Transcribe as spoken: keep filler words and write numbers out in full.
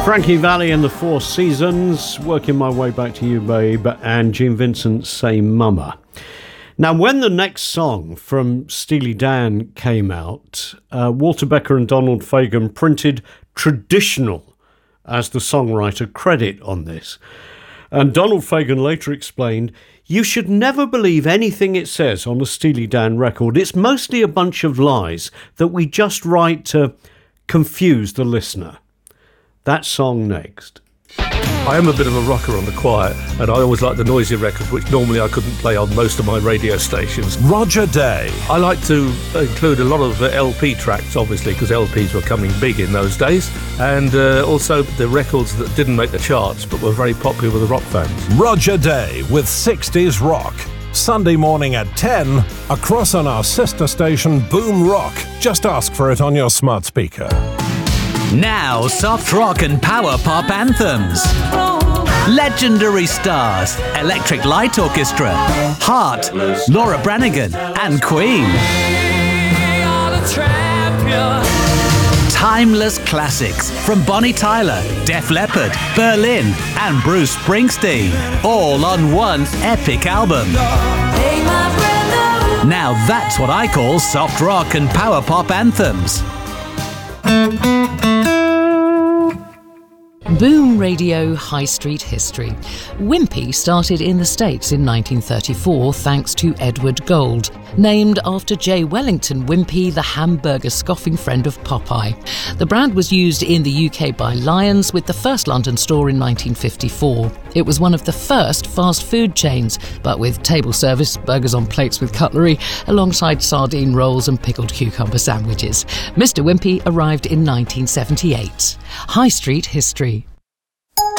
Frankie Valli and the Four Seasons, Working My Way Back to You, Babe, and Gene Vincent's Say Mama. Now, when the next song from Steely Dan came out, uh, Walter Becker and Donald Fagen printed traditional as the songwriter credit on this. And Donald Fagen later explained, "You should never believe anything it says on a Steely Dan record. It's mostly a bunch of lies that we just write to confuse the listener." That song next. I am a bit of a rocker on the quiet, and I always like the noisy records, which normally I couldn't play on most of my radio stations. Roger Day. I like to include a lot of uh, L P tracks, obviously, because L Ps were coming big in those days, and uh, also the records that didn't make the charts but were very popular with the rock fans. Roger Day with sixties Rock. Sunday morning at ten, across on our sister station Boom Rock. Just ask for it on your smart speaker. Now, soft rock and power pop anthems. Legendary stars, Electric Light Orchestra, Heart, Laura Branigan, and Queen. Timeless classics from Bonnie Tyler, Def Leppard, Berlin, and Bruce Springsteen, all on one epic album. Now that's what I call soft rock and power pop anthems. Boom Radio High Street History. Wimpy started in the States in nineteen thirty-four thanks to Edward Gold, named after J. Wellington Wimpy, the hamburger scoffing friend of Popeye. The brand was used in the U K by Lions with the first London store in nineteen fifty-four. It was one of the first fast food chains, but with table service, burgers on plates with cutlery, alongside sardine rolls and pickled cucumber sandwiches. Mister Wimpy arrived in nineteen seventy-eight. High Street History.